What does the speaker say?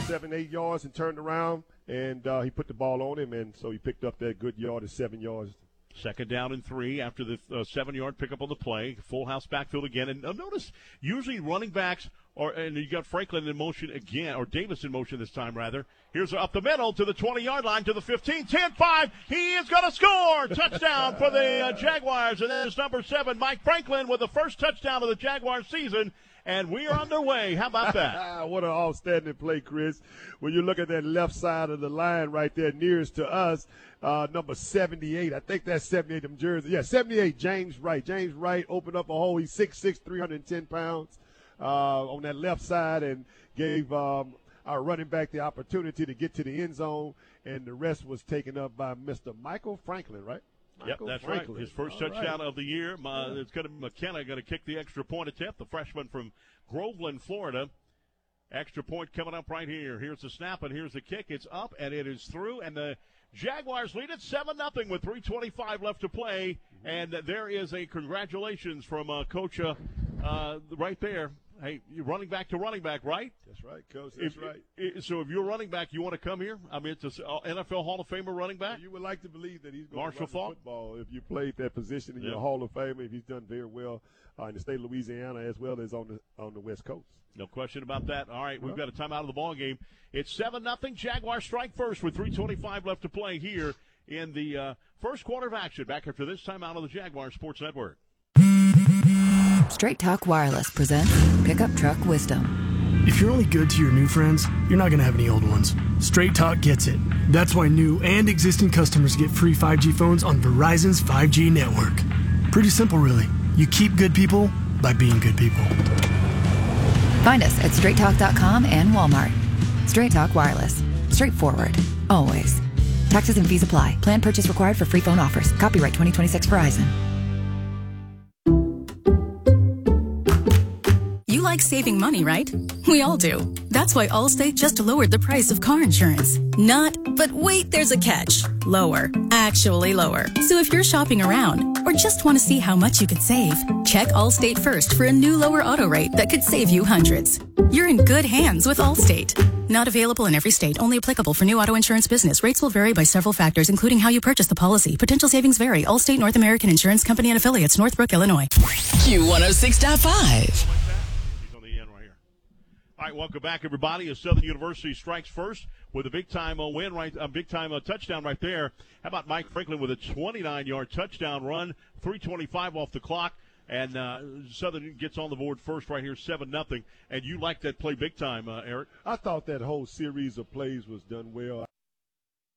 7, 8 yards and turned around, and he put the ball on him, and so he picked up that good yard of 7 yards. Second down and 3 after the 7-yard pickup on the play. Full house backfield again. And notice, usually running backs, and you got Franklin in motion again, or Davis in motion this time, rather. Here's up the middle to the 20-yard line, to the 15, 10-5. He is going to score! Touchdown for the Jaguars. And then it's number 7, Mike Franklin, with the first touchdown of the Jaguars season. And we are underway. How about that? What an outstanding play, Chris. When you look at that left side of the line right there nearest to us, number 78. I think that's 78, them jerseys. Yeah, 78, James Wright. James Wright opened up a hole. He's 6'6", 310 pounds on that left side, and gave our running back the opportunity to get to the end zone, and the rest was taken up by Mr. Michael Franklin, right? Yep, that's Franklin. Right. His first touchdown of the year. It's going to be McKenna going to kick the extra point attempt, the freshman from Groveland, Florida. Extra point coming up right here. Here's the snap, and here's the kick. It's up, and it is through, and the Jaguars lead it 7-0 with 3:25 left to play. And there is a congratulations from Coach right there. Hey, you're running back to running back, right? That's right, Coach. That's right. So if you're running back, you want to come here? I mean, it's an NFL Hall of Famer running back? Well, you would like to believe that he's going Marshall to run football if you played that position in your Hall of Fame, if he's done very well in the state of Louisiana as well as on the West Coast. No question about that. All right, we've got a timeout of the ball game. It's 7-0. Jaguars strike first with 3:25 left to play here in the first quarter of action. Back after this timeout on the Jaguar Sports Network. Straight Talk Wireless presents Pickup Truck Wisdom. If you're only good to your new friends, you're not going to have any old ones. Straight Talk gets it. That's why new and existing customers get free 5G phones on Verizon's 5G network. Pretty simple, really. You keep good people by being good people. Find us at straighttalk.com and Walmart. Straight Talk Wireless. Straightforward. Always. Taxes and fees apply. Plan purchase required for free phone offers. Copyright 2026 Verizon. You like saving money, right? We all do. That's why Allstate just lowered the price of car insurance. Not, but wait, there's a catch. Lower. Actually lower. So if you're shopping around or just want to see how much you could save, check Allstate first for a new lower auto rate that could save you hundreds. You're in good hands with Allstate. Not available in every state. Only applicable for new auto insurance business. Rates will vary by several factors, including how you purchase the policy. Potential savings vary. Allstate North American Insurance Company and affiliates, Northbrook, Illinois. Q106.5. All right, welcome back, everybody. As Southern University strikes first with a big-time win, big-time touchdown right there. How about Mike Franklin with a 29-yard touchdown run, 3:25 off the clock, and Southern gets on the board first right here, 7-0. And you like that play big time, Eric? I thought that whole series of plays was done well.